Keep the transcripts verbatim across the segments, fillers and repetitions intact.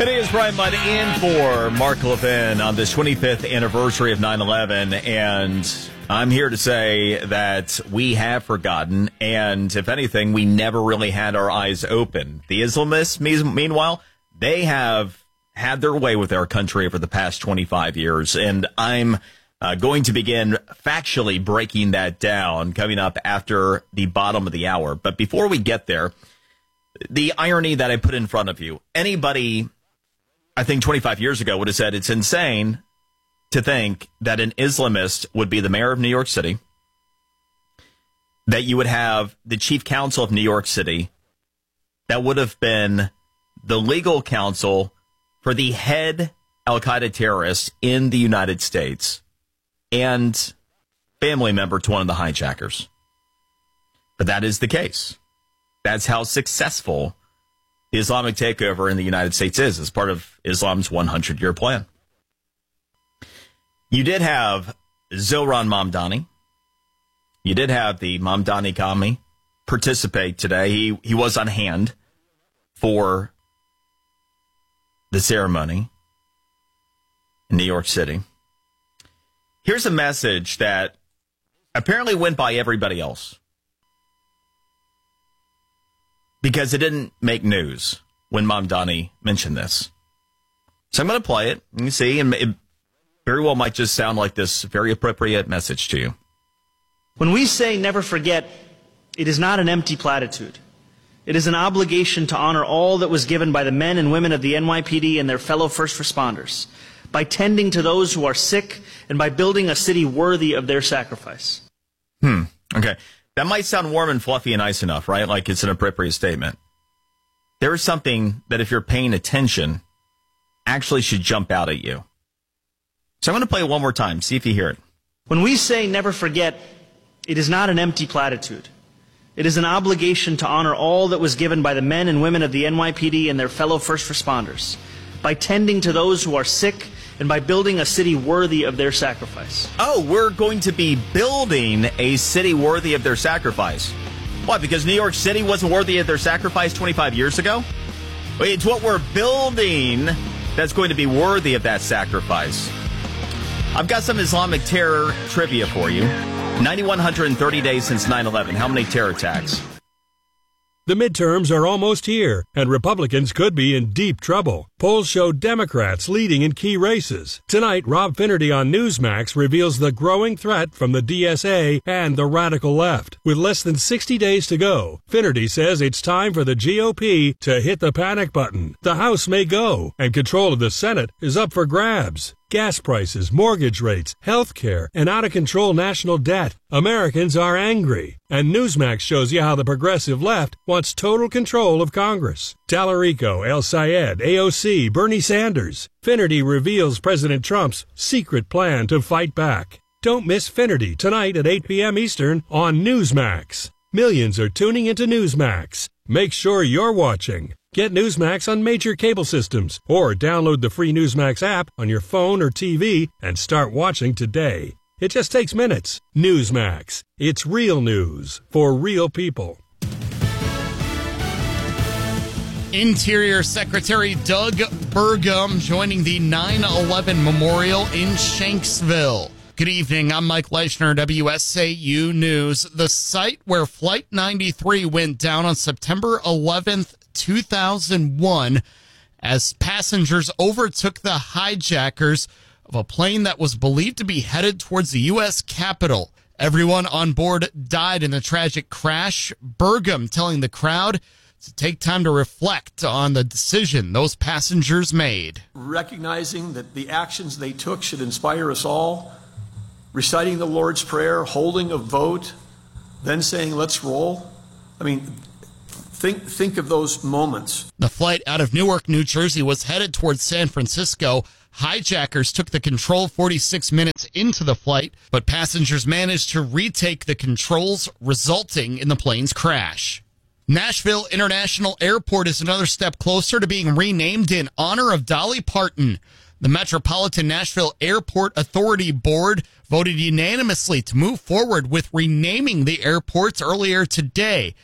Today is Brian Mudd in for Mark Levin on the twenty-fifth anniversary of nine eleven, and I'm here to say that we have forgotten, and if anything, we never really had our eyes open. The Islamists, meanwhile, they have had their way with our country over the past twenty-five years, and I'm uh, going to begin factually breaking that down coming up after the bottom of the hour. But before we get there, the irony that I put in front of you, anybody, I think twenty-five years ago, would have said it's insane to think that an Islamist would be the mayor of New York City, that you would have the chief counsel of New York City, that would have been the legal counsel for the head Al-Qaeda terrorist in the United States, and family member to one of the hijackers. But that is the case. That's how successful the Islamic takeover in the United States is, as part of Islam's hundred-year plan. You did have Zohran Mamdani. You did have the Mamdani Kami participate today. He he was on hand for the ceremony in New York City. Here's a message that apparently went by everybody else, because it didn't make news when Mamdani mentioned this. So I'm going to play it. You can see, and it very well might just sound like this very appropriate message to you. When we say never forget, it is not an empty platitude. It is an obligation to honor all that was given by the men and women of the N Y P D and their fellow first responders, by tending to those who are sick and by building a city worthy of their sacrifice. Hmm. Okay. That might sound warm and fluffy and nice enough, right? Like it's an appropriate statement. There is something that, if you're paying attention, actually should jump out at you. So I'm going to play it one more time. See if you hear it. When we say never forget, it is not an empty platitude. It is an obligation to honor all that was given by the men and women of the N Y P D and their fellow first responders, by tending to those who are sick and by building a city worthy of their sacrifice. Oh, we're going to be building a city worthy of their sacrifice. What, because New York City wasn't worthy of their sacrifice twenty-five years ago? It's what we're building that's going to be worthy of that sacrifice. I've got some Islamic terror trivia for you. nine thousand one hundred thirty days since nine eleven. How many terror attacks? The midterms are almost here, and Republicans could be in deep trouble. Polls show Democrats leading in key races. Tonight, Rob Finnerty on Newsmax reveals the growing threat from the D S A and the radical left. With less than sixty days to go, Finnerty says it's time for the G O P to hit the panic button. The House may go, and control of the Senate is up for grabs. Gas prices, mortgage rates, health care, and out-of-control national debt. Americans are angry. And Newsmax shows you how the progressive left wants total control of Congress. Tallarico, El Sayed, A O C, Bernie Sanders. Finnerty reveals President Trump's secret plan to fight back. Don't miss Finnerty tonight at eight p.m. Eastern on Newsmax. Millions are tuning into Newsmax. Make sure you're watching. Get Newsmax on major cable systems or download the free Newsmax app on your phone or T V and start watching today. It just takes minutes. Newsmax. It's real news for real people. Interior Secretary Doug Burgum joining the nine eleven Memorial in Shanksville. Good evening, I'm Mike Leischner, W S A U News. The site where Flight ninety-three went down on September eleventh, two thousand one, as passengers overtook the hijackers of a plane that was believed to be headed towards the U S Capitol. Everyone on board died in the tragic crash. Burgum telling the crowd to take time to reflect on the decision those passengers made. Recognizing that the actions they took should inspire us all, reciting the Lord's Prayer, holding a vote, then saying, let's roll. I mean, think think of those moments. The flight out of Newark, New Jersey was headed towards San Francisco. Hijackers took the control forty-six minutes into the flight, but passengers managed to retake the controls, resulting in the plane's crash. Nashville International Airport is another step closer to being renamed in honor of Dolly Parton. The Metropolitan Nashville Airport Authority Board voted unanimously to move forward with renaming the airports earlier today.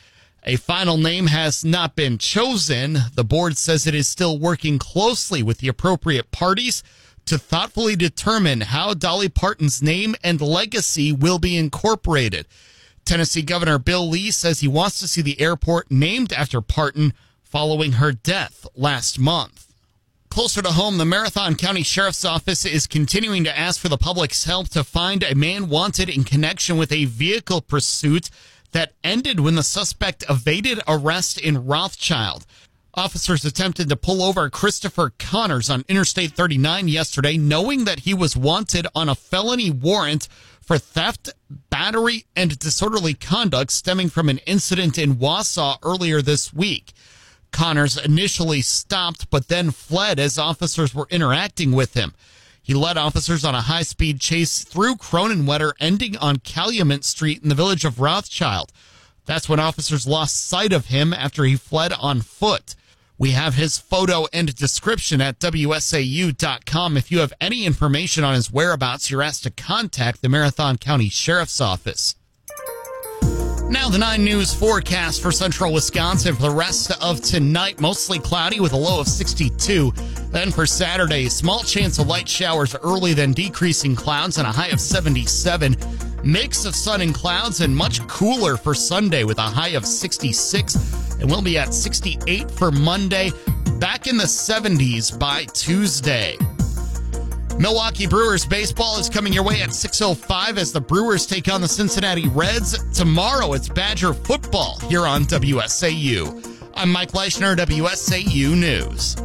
A final name has not been chosen. The board says it is still working closely with the appropriate parties to thoughtfully determine how Dolly Parton's name and legacy will be incorporated. Tennessee Governor Bill Lee says he wants to see the airport named after Parton following her death last month. Closer to home, the Marathon County Sheriff's Office is continuing to ask for the public's help to find a man wanted in connection with a vehicle pursuit that ended when the suspect evaded arrest in Rothschild. Officers attempted to pull over Christopher Connors on Interstate thirty-nine yesterday, knowing that he was wanted on a felony warrant for theft, battery, and disorderly conduct stemming from an incident in Wausau earlier this week. Connors initially stopped, but then fled as officers were interacting with him. He led officers on a high-speed chase through Cronenwetter, ending on Calumet Street in the village of Rothschild. That's when officers lost sight of him after he fled on foot. We have his photo and description at W S A U dot com. If you have any information on his whereabouts, you're asked to contact the Marathon County Sheriff's Office. Now the nine News forecast for central Wisconsin for the rest of tonight. Mostly cloudy with a low of sixty-two. Then for Saturday, small chance of light showers early, then decreasing clouds and a high of seventy-seven. Mix of sun and clouds and much cooler for Sunday with a high of sixty-six. And we'll be at sixty-eight for Monday. Back in the seventies by Tuesday. Milwaukee Brewers baseball is coming your way at six oh five as the Brewers take on the Cincinnati Reds. Tomorrow it's Badger football here on W S A U. I'm Mike Leischner, W S A U News.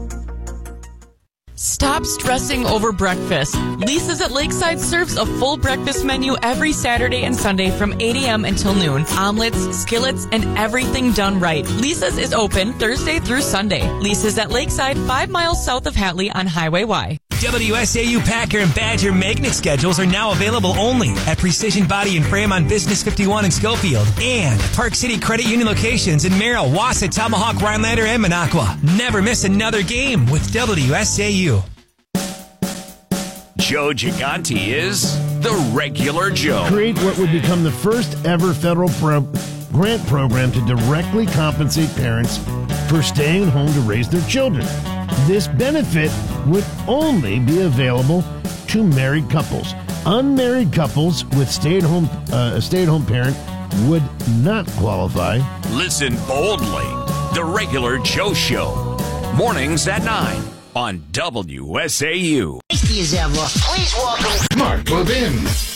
Stop stressing over breakfast. Lisa's at Lakeside serves a full breakfast menu every Saturday and Sunday from eight a.m. until noon. Omelets, skillets, and everything done right. Lisa's is open Thursday through Sunday. Lisa's at Lakeside, five miles south of Hatley on Highway Y. W S A U Packer and Badger magnet schedules are now available only at Precision Body and Frame on Business fifty-one in Schofield and Park City Credit Union locations in Merrill, Wausau, Tomahawk, Rhinelander, and Minocqua. Never miss another game with W S A U. Joe Gigante is the Regular Joe. Create what would become the first ever federal pro- grant program to directly compensate parents for staying home to raise their children. This benefit would only be available to married couples. Unmarried couples with stay-at-home uh, a stay-at-home parent would not qualify. Listen boldly. The Regular Joe Show. Mornings at nine on W S A U. Tasty as ever. Please welcome Mark Levin.